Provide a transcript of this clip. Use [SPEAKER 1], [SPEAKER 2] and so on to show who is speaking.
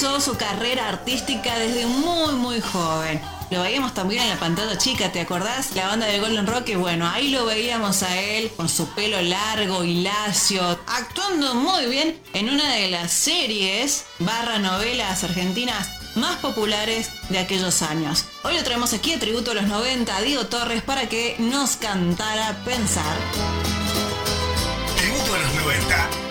[SPEAKER 1] comenzó su carrera artística desde muy joven. Lo veíamos también en la pantalla chica, ¿te acordás? La banda de Golden Rock, bueno, ahí lo veíamos a él con su pelo largo y lacio, actuando muy bien en una de las series / novelas argentinas más populares de aquellos años. Hoy lo traemos aquí a tributo a los 90 a Diego Torres para que nos cantara Pensar.
[SPEAKER 2] Tributo a los 90.